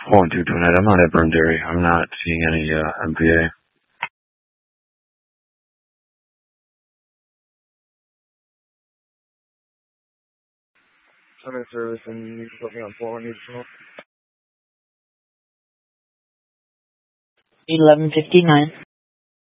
412 tonight. I'm not at Burn Dairy. I'm not seeing any MPA. I'm in service and you can put me on 412. 11:59.